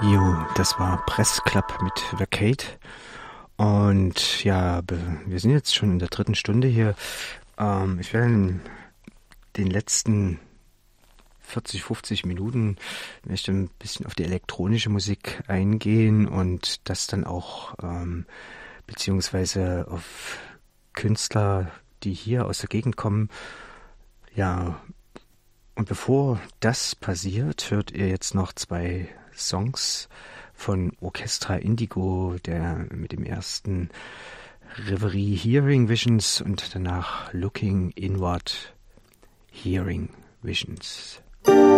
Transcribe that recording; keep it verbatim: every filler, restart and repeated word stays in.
Jo, das war Press Club mit Vacate. Und ja, wir sind jetzt schon in der dritten Stunde hier. Ähm, ich werde in den letzten vierzig, fünfzig Minuten möchte ein bisschen auf die elektronische Musik eingehen und das dann auch ähm, beziehungsweise auf Künstler, die hier aus der Gegend kommen. Ja, und bevor das passiert, hört ihr jetzt noch zwei Songs von Orchestra Indigo, der mit dem ersten Reverie Hearing Visions und danach Looking Inward Hearing Visions.